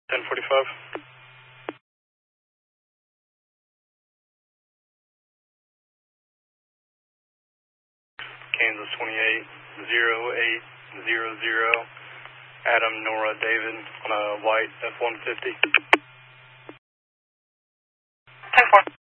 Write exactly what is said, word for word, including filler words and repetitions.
ten forty-five. Kansas twenty-eight zero eight zero zero. Adam, Nora, David on a white F one fifty. ten four.